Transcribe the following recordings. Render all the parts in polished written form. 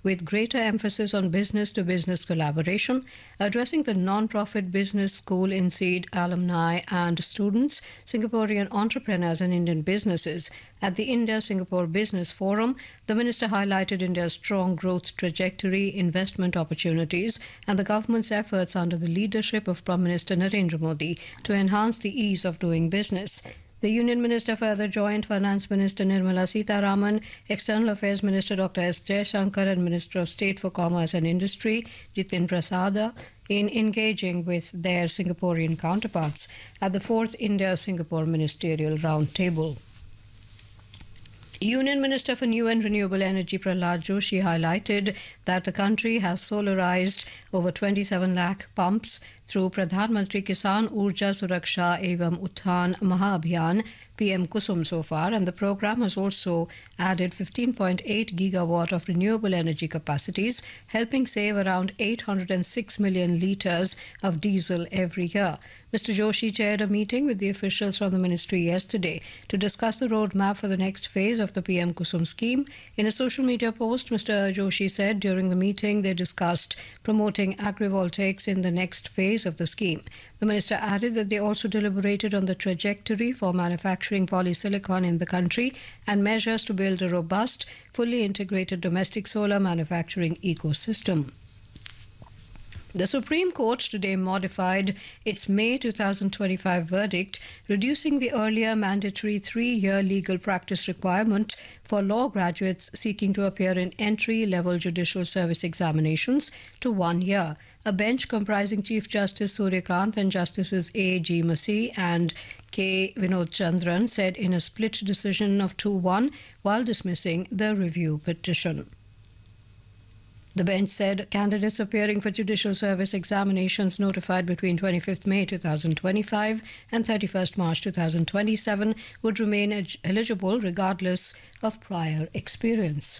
with greater emphasis on business-to-business collaboration, addressing the non-profit business school in Seed alumni and students, Singaporean entrepreneurs and Indian businesses. At the India-Singapore Business Forum, the minister highlighted India's strong growth trajectory, investment opportunities, and the government's efforts under the leadership of Prime Minister Narendra Modi to enhance the ease of doing business. The Union Minister further joined Finance Minister Nirmala Sitharaman, External Affairs Minister Dr. S. Jaishankar and Minister of State for Commerce and Industry Jitin Prasada in engaging with their Singaporean counterparts at the 4th India-Singapore Ministerial Roundtable. Union Minister for New and Renewable Energy Prahlad Joshi highlighted that the country has solarized over 27 lakh pumps through Pradhan Mantri Kisan Urja Suraksha Evam Uthan Mahabhiyan PM Kusum so far, and the program has also added 15.8 gigawatt of renewable energy capacities, helping save around 806 million litres of diesel every year. Mr. Joshi chaired a meeting with the officials from the ministry yesterday to discuss the roadmap for the next phase of the PM Kusum scheme. In a social media post, Mr. Joshi said during the meeting they discussed promoting agrivoltaics in the next phase of the scheme. The minister added that they also deliberated on the trajectory for manufacturing polysilicon in the country and measures to build a robust, fully integrated domestic solar manufacturing ecosystem. The Supreme Court today modified its May 2025 verdict, reducing the earlier mandatory 3-year legal practice requirement for law graduates seeking to appear in entry-level judicial service examinations to 1 year. A bench comprising Chief Justice Suryakant and Justices A. G. Masih and K. Vinod Chandran said in a split decision of 2-1 while dismissing the review petition. The bench said candidates appearing for judicial service examinations notified between 25th May 2025 and 31st March 2027 would remain eligible regardless of prior experience.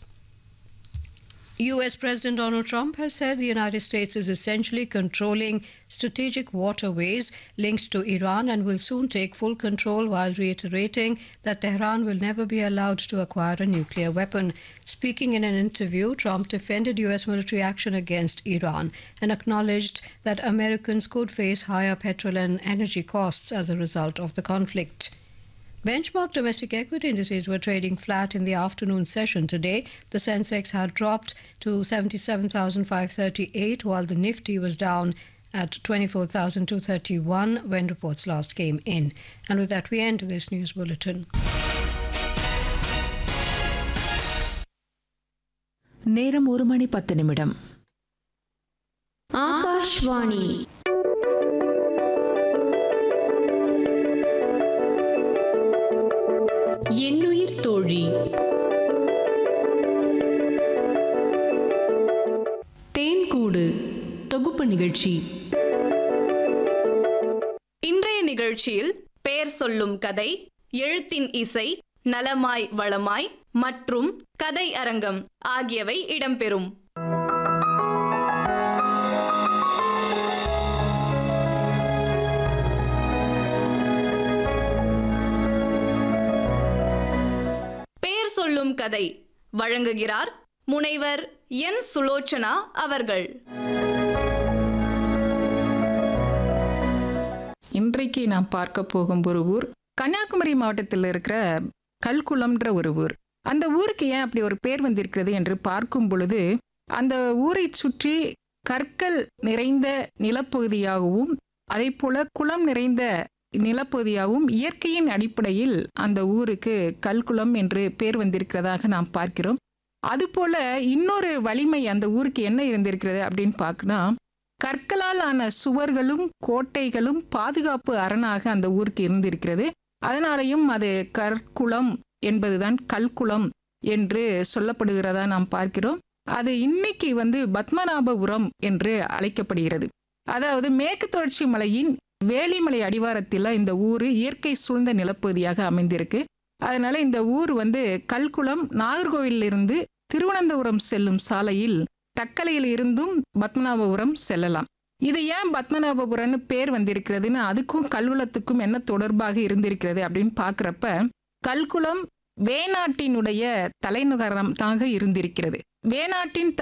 U.S. President Donald Trump has said the United States is essentially controlling strategic waterways linked to Iran and will soon take full control, while reiterating that Tehran will never be allowed to acquire a nuclear weapon. Speaking in an interview, Trump defended U.S. military action against Iran and acknowledged that Americans could face higher petrol and energy costs as a result of the conflict. Benchmark domestic equity indices were trading flat in the afternoon session today. The Sensex had dropped to 77,538, while the Nifty was down at 24,231 when reports last came in. And with that, we end this news bulletin. நேரம் 1:10. ஆகாஷ்வாணி என்னுயிர் தோழி. தேன்கூடு தொகுப்பு நிகழ்ச்சி. இன்றைய நிகழ்ச்சியில் பெயர் சொல்லும் கதை, எழுத்தின் இசை, நலமாய் வளமாய் மற்றும் கதை அரங்கம் ஆகியவை இடம்பெறும். பெயர் சொல்லும் கதை வழங்குகிறார் முனைவர் என் சுலோச்சனா அவர்கள். இன்றைக்கு நாம் பார்க்க போகும் ஒரு ஊர் கன்னியாகுமரி மாவட்டத்தில் இருக்கிற கல்குளம்ன்ற ஒரு ஊர். அந்த ஊருக்கு ஏன் அப்படி ஒரு பேர் வந்திருக்கிறது என்று பார்க்கும் பொழுது, அந்த ஊரை சுற்றி கற்கள் நிறைந்த நிலப்பகுதியாகவும் அதே போல குளம் நிறைந்த நிலப்பகுதியாகவும் இயற்கையின் அடிப்படையில் அந்த ஊருக்கு கல்குளம் என்று பேர் வந்திருக்கிறதாக நாம் பார்க்கிறோம். அதுபோல இன்னொரு வலிமை அந்த ஊருக்கு என்ன இருந்திருக்கிறது அப்படின்னு பார்க்கணும். கற்களால் ஆன சுவர்களும் கோட்டைகளும் பாதுகாப்பு அரணாக அந்த ஊருக்கு இருந்திருக்கிறது. அதனாலையும் அது கற்குளம் என்பதுதான் கல்குளம் என்று சொல்லப்படுகிறதா நாம் பார்க்கிறோம். அது இன்னைக்கு பத்மநாபபுரம் என்று அழைக்கப்படுகிறது. அதாவது மேற்கு தொடர்ச்சி மலையின் வேலிமலை அடிவாரத்தில் இந்த ஊர் இயற்கை சூழ்ந்த நிலப்பகுதியாக அமைந்திருக்கு. அதனால இந்த ஊர் கல்குளம் நாகர்கோவிலிருந்து திருவனந்தபுரம் செல்லும் சாலையில் தக்கலையில் இருந்தும் பத்மநாபபுரம் செல்லலாம். இது ஏன் பத்மநாபபுரம்னு பேர் வந்திருக்கிறதுன்னு அதுக்கும் கல்குளத்துக்கும் என்ன தொடர்பாக இருந்திருக்கிறது அப்படின்னு பார்க்குறப்ப, கல்குளம் வேணாட்டினுடைய தலைநகரமாக இருந்திருக்கிறது. வேணாட்டின்